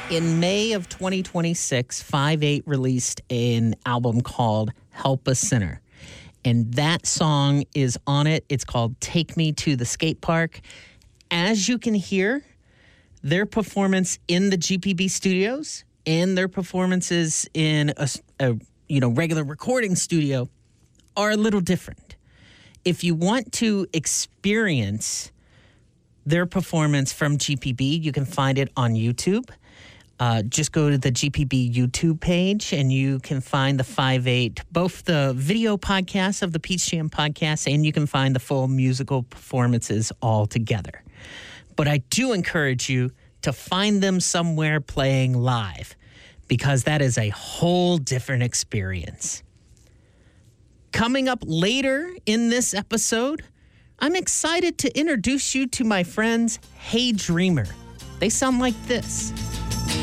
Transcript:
In May of 2026, 5/8 released an album called Help a Sinner. And that song is on it. It's called Take Me to the Skate Park. As you can hear, their performance in the GPB studios and their performances in a regular recording studio are a little different. If you want to experience their performance from GPB, you can find it on YouTube. Just go to the GPB YouTube page and you can find the 5/8, both the video podcasts of the Peach Jam podcast, and you can find the full musical performances all together. But I do encourage you to find them somewhere playing live, because that is a whole different experience. Coming up later in this episode, I'm excited to introduce you to my friends Hey Dreamer. They sound like this.